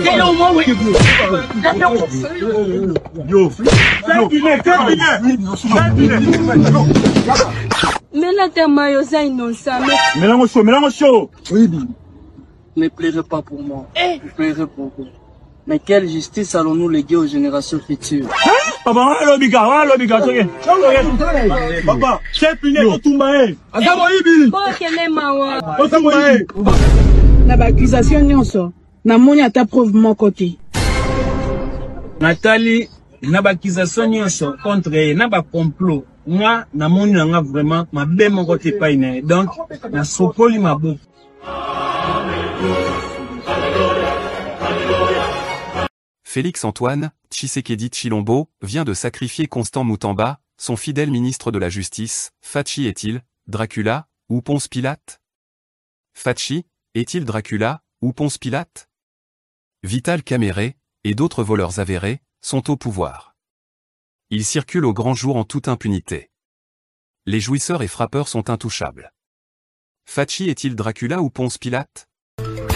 Mais là, t'es maillot, innocent. Mélange chaud. Oui. Ne pleurez pas pour moi. Ne pleurez pour vous. Mais quelle justice allons-nous léguer aux générations futures? Papa, c'est puni au Tumbae. Na accusation nyonso. Na moni ata preuve mon côté. Nathalie, na accusation nyonso contre elle, na ba complot. Moi, na moni nga vraiment ma be mon côté pas ine. Donc, na sopoli ma bouffe. Félix-Antoine Tshisekedi Tshilombo vient de sacrifier Constant Moutamba, son fidèle ministre de la Justice. Fachi est-il Dracula ou Ponce Pilate? Fachi est-il Dracula ou Ponce Pilate? Vital Kamerhe et d'autres voleurs avérés sont au pouvoir. Ils circulent au grand jour en toute impunité. Les jouisseurs et frappeurs sont intouchables. Fachi est-il Dracula ou Ponce Pilate?